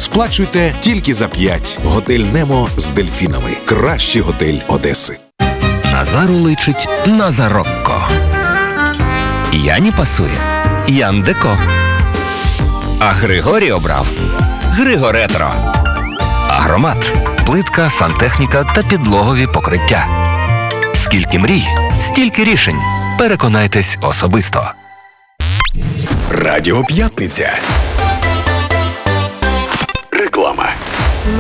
Сплачуйте тільки за 5. Готель «Немо» з дельфінами. Кращий готель Одеси. Назару личить Назарокко. Яні пасує Яндеко. А Григорій обрав Григоретро. Агромат – плитка, сантехніка та підлогові покриття. Скільки мрій, стільки рішень. Переконайтесь особисто. Радіо П'ятниця.